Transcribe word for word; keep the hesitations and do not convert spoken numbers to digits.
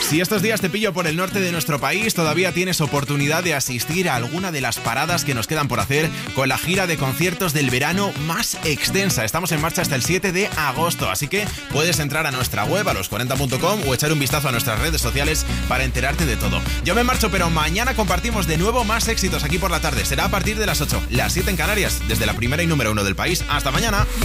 Si estos días te pillo por el norte de nuestro país, todavía tienes oportunidad de asistir a alguna de las paradas que nos quedan por hacer con la gira de conciertos del verano más extensa. Estamos en marcha hasta el siete de agosto, así que puedes entrar a nuestra web, a los cuarenta punto com, o echar un vistazo a nuestras redes sociales para enterarte de todo. Yo me marcho, pero mañana compartimos de nuevo más éxitos aquí por la tarde. Será a partir de las ocho, las siete en Canarias, desde la primera y número uno del país. ¡Hasta mañana!